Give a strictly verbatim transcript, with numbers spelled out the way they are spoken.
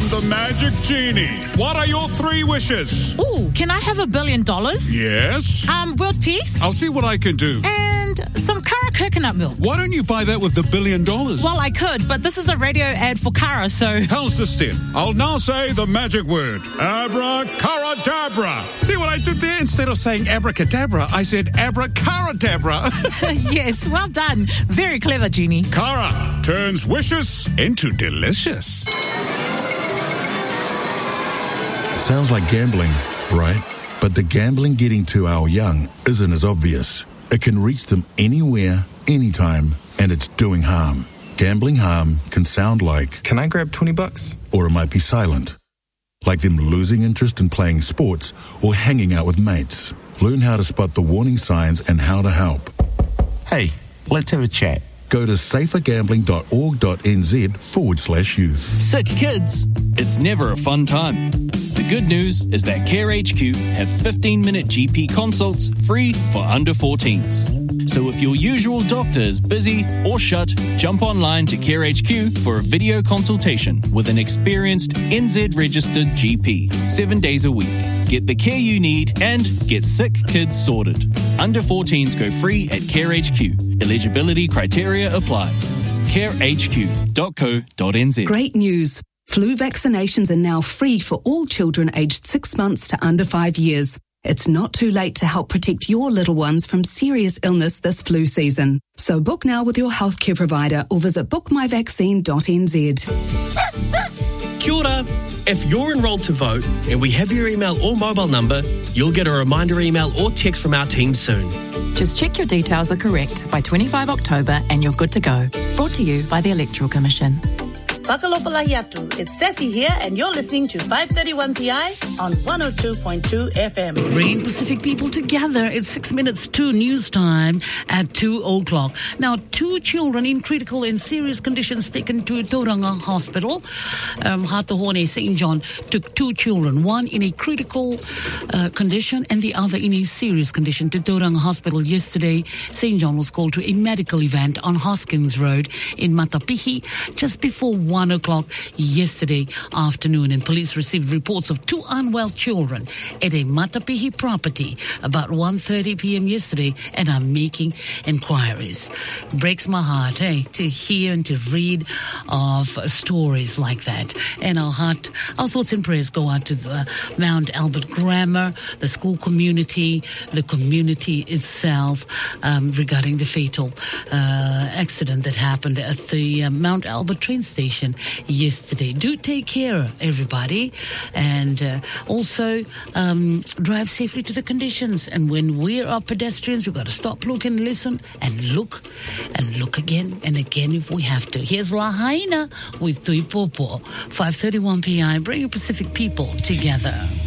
I'm the Magic Genie. What are your three wishes? Ooh, can I have a billion dollars? Yes. Um, world peace? I'll see what I can do. And some Cara coconut milk. Why don't you buy that with the billion dollars? Well, I could, but this is a radio ad for Cara, so... How's this then? I'll now say the magic word. Abracadabra. See what I did there? Instead of saying abracadabra, I said abracadabra. Yes, well done. Very clever, Genie. Cara turns wishes into delicious. Sounds like gambling, right? But the gambling getting to our young isn't as obvious. It can reach them anywhere, anytime, and it's doing harm. Gambling harm can sound like... Can I grab twenty bucks? Or it might be silent. Like them losing interest in playing sports or hanging out with mates. Learn how to spot the warning signs and how to help. Hey, let's have a chat. Go to safergambling.org.nz forward slash youth. Sick kids. It's never a fun time. The good news is that Care H Q have fifteen-minute G P consults free for under fourteens. So if your usual doctor is busy or shut, jump online to Care H Q for a video consultation with an experienced N Z-registered G P, seven days a week. Get the care you need and get sick kids sorted. Under fourteens go free at Care H Q. Eligibility criteria apply. care h q dot co dot n z. Great news. Flu vaccinations are now free for all children aged six months to under five years. It's not too late to help protect your little ones from serious illness this flu season. So book now with your healthcare provider or visit book my vaccine dot n z. Kia ora. If you're enrolled to vote and we have your email or mobile number, you'll get a reminder email or text from our team soon. Just check your details are correct by twenty-fifth of October and you're good to go. Brought to you by the Electoral Commission. Whakalofalahi atu. It's Sassy here, and you're listening to five thirty-one P I on one oh two point two F M. Bringing Pacific people together. It's six minutes to news time at two o'clock. Now, two children in critical and serious conditions taken to Tauranga Hospital. Um, Hatohone Saint John took two children, one in a critical uh, condition and the other in a serious condition to Tauranga Hospital yesterday. Saint John was called to a medical event on Hoskins Road in Matapihi just before one o'clock yesterday afternoon, and police received reports of two unwell children at a Matapihi property about one thirty p.m. yesterday and are making inquiries. Breaks my heart, eh, to hear and to read of stories like that. And our heart, our thoughts and prayers go out to the Mount Albert Grammar, the school community, the community itself, um, regarding the fatal uh, accident that happened at the uh, Mount Albert train station yesterday. Do take care, everybody, and uh, also um, drive safely to the conditions. And when we are pedestrians, we've got to stop, look, and listen, and look, and look again and again if we have to. Here's Lahaina with Tui Popo, five thirty-one P I, bringing Pacific people together.